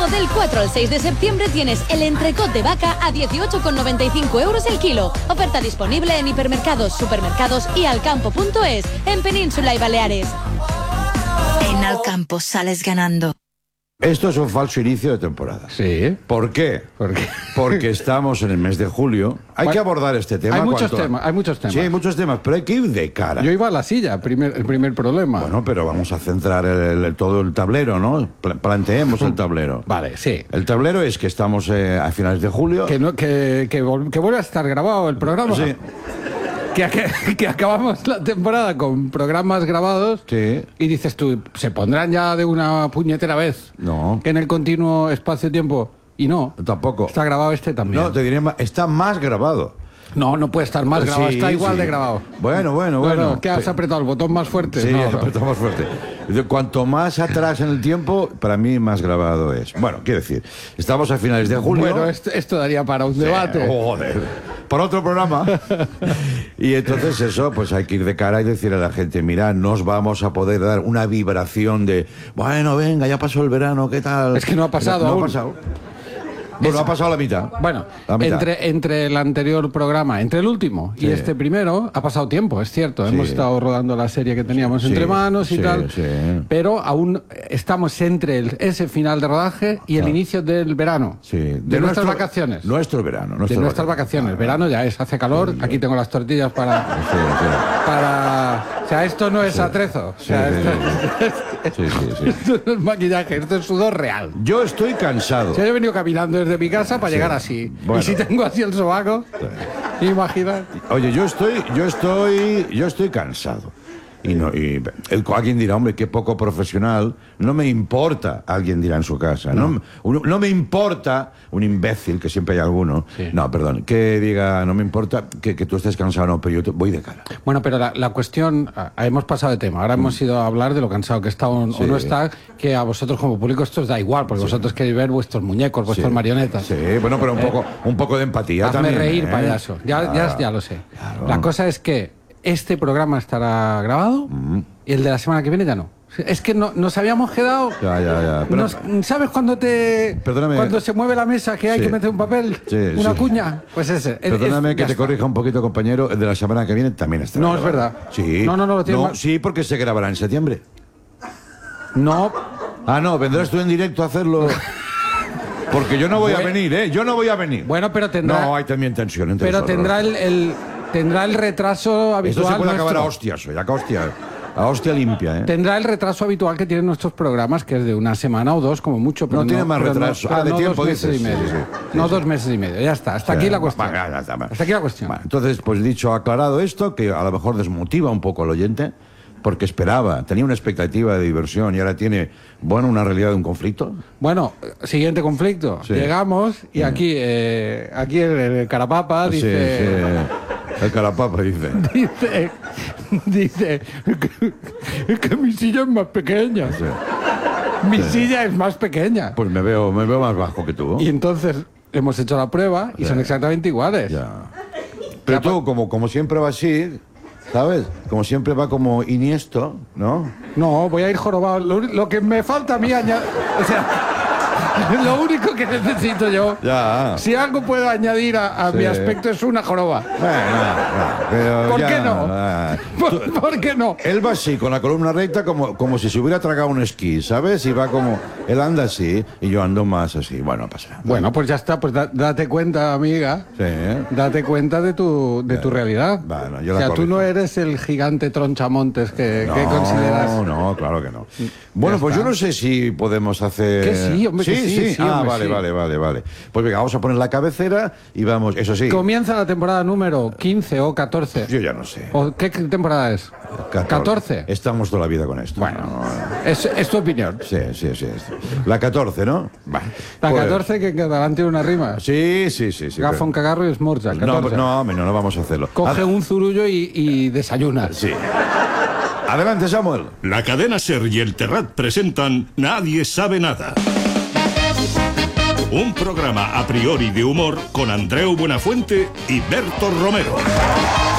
Solo del 4 al 6 de septiembre tienes el entrecot de vaca a 18,95 euros el kilo. Oferta disponible en hipermercados, supermercados y alcampo.es, en Península y Baleares. En Alcampo sales ganando. Esto es un falso inicio de temporada. Sí. ¿Por qué? Porque estamos en el mes de julio. Hay que abordar este tema. Hay muchos temas. Sí, hay muchos temas, pero hay que ir de cara. Yo iba a la silla, el primer problema. Bueno, pero vamos a centrar todo el tablero, ¿no? Planteemos el tablero. Vale, sí. El tablero es que estamos a finales de julio. Que vuelve a estar grabado el programa. Sí. Que acabamos la temporada con programas grabados. Sí. Y dices tú, ¿se pondrán ya de una puñetera vez? No. Que en el continuo espacio-tiempo. Y no. Tampoco. Está grabado este también. No, te diré más, está más grabado. No puede estar más grabado, Sí, está igual sí. de grabado. Bueno. ¿Qué has apretado? ¿El botón más fuerte? Sí, No. apretado más fuerte. Cuanto más atrás en el tiempo, para mí más grabado es. Bueno, quiero decir, estamos a finales de julio. Bueno, esto daría para un debate. Joder. Para otro programa. Y entonces eso, pues hay que ir de cara y decir a la gente, mira, nos vamos a poder dar una vibración de, bueno, venga, ya pasó el verano, ¿qué tal? Es que no ha pasado No aún. ha pasado. Bueno, ha pasado la mitad. Bueno, La mitad. entre el anterior programa, entre el último y Sí. este primero, ha pasado tiempo, es cierto. Sí. Hemos estado rodando la serie que teníamos Sí, entre manos y sí, tal. sí. Pero aún estamos entre ese final de rodaje y el inicio del verano. Sí. De nuestras vacaciones. Nuestro verano. De nuestras vacaciones. Verano ya es, hace calor. Aquí tengo las tortillas para... O sea, esto no es atrezo. O sea, Sí. esto no es maquillaje, esto es sudor real. Yo estoy cansado. O sea, yo he venido caminando desde mi casa para llegar así. Bueno. Y si tengo así el sobaco, imagina. Oye, yo estoy cansado. Alguien dirá, hombre, qué poco profesional. No me importa, alguien dirá en su casa. No me importa un imbécil, que siempre hay alguno. Sí. No, perdón, que diga, no me importa que tú estés cansado, no, pero yo voy de cara. Bueno, pero la cuestión, hemos pasado de tema. Ahora hemos ido a hablar de lo cansado que está o no está, que a vosotros como público esto os da igual, porque vosotros queréis ver vuestros muñecos, vuestras marionetas. Sí, bueno, pero un poco de empatía Hazme también. reír, payaso. Ya lo sé. Claro. La cosa es que este programa estará grabado y el de la semana que viene ya no. Es que nos habíamos quedado... Ya. Pero, ¿Sabes cuando Perdóname. cuando se mueve la mesa que hay Sí. que meter un papel? Sí, una sí. cuña. Pues ese. perdóname que ya te está. corrija un poquito, compañero. El de la semana que viene también estará No, es grabado. verdad. Sí. No, lo tiene mal. Sí, porque se grabará en septiembre. No. Ah, no, vendrás tú en directo a hacerlo. Porque yo no voy a venir, ¿eh? Yo no voy a venir. Bueno, pero tendrá... No, hay también tensión entre Pero nosotros. tendrá el retraso habitual. Esto se puede acabar a nuestro. hostias hoy, a hostia limpia, ¿eh? Tendrá el retraso habitual que tienen nuestros programas, que es de una semana o dos, como mucho. Pero No tiene más retraso. pero De no tiempo 2 meses dices. y medio. Sí. No 2 meses y medio. Ya está. Hasta aquí la cuestión. Ya está. Hasta aquí la cuestión. Bueno, entonces, pues dicho, aclarado esto, que a lo mejor desmotiva un poco al oyente, porque tenía una expectativa de diversión y ahora tiene, una realidad de un conflicto. Bueno, siguiente conflicto. Sí. Llegamos y aquí el carapapa dice... Sí. El carapapa dice. Dice que mi silla es más pequeña. Sí. Mi silla es más pequeña. Pues me veo más bajo que tú. Y entonces hemos hecho la prueba y son exactamente iguales. Ya. Pero tú, como siempre va así, ¿sabes? Como siempre va como iniesto, ¿no? No, voy a ir jorobado. Lo que me falta a mí añadir... O sea, lo único que necesito yo... Ya. Si algo puedo añadir a Sí. mi aspecto es una joroba. Pero ¿Por ya, qué no? ¿Por qué no? Él va así, con la columna recta, como si se hubiera tragado un esquí, ¿sabes? Y va como... Él anda así y yo ando más así. Bueno, no pasa nada. Bueno, pues ya está. Pues date cuenta, amiga. Sí. Date cuenta de tu realidad. Bueno, yo o la sea, tú corrijo. no eres el gigante tronchamontes que consideras... No, claro que no. Bueno, pues está. yo no sé si podemos hacer... Que sí, hombre, que sí, sí, Ah, hombre, vale. Pues venga, vamos a poner la cabecera y vamos, eso sí. Comienza la temporada número 15 o 14. Yo ya no sé. ¿O qué temporada es? 14. Estamos toda la vida con esto. Bueno, es tu opinión. Sí. La 14, ¿no? La Pues- 14 que en catalán tiene una rima. Sí. Gafón, cagarro y esmorza. 14. No, vamos a hacerlo. Coge un zurullo y desayuna. Sí. Adelante, Samuel. La cadena SER y el Terrat presentan Nadie sabe nada. Un programa a priori de humor con Andreu Buenafuente y Berto Romero.